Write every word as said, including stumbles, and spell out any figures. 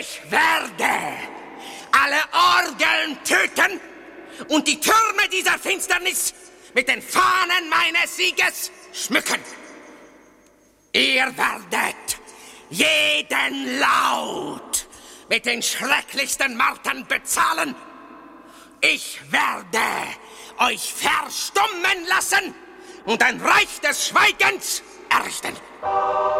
Ich werde alle Orgeln töten und die Türme dieser Finsternis mit den Fahnen meines Sieges schmücken. Ihr werdet jeden Laut mit den schrecklichsten Martern bezahlen. Ich werde euch verstummen lassen und ein Reich des Schweigens errichten.